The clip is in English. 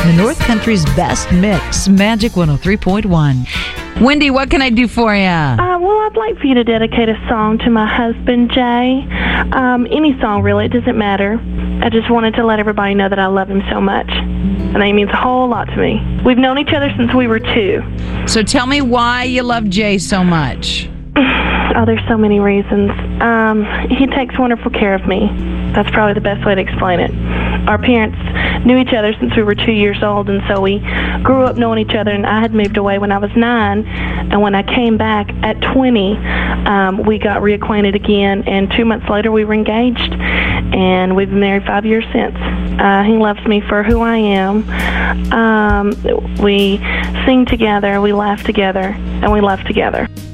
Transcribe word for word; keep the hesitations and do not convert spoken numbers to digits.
the North Country's best mix, Magic one oh three point one. Wendy, what can I do for you? Uh, well, I'd like for you to dedicate a song to my husband, Jay. Um, any song, really. It doesn't matter. I just wanted to let everybody know that I love him so much. And that he means a whole lot to me. We've known each other since we were two. So tell me why you love Jay so much. Oh, there's so many reasons. Um, he takes wonderful care of me. That's probably the best way to explain it. Our parents knew each other since we were two years old, and so we grew up knowing each other, and I had moved away when I was nine, and when I came back at twenty, um, we got reacquainted again, and two months later we were engaged, and we've been married five years since. Uh, he loves me for who I am. Um, we sing together, we laugh together, and we love together.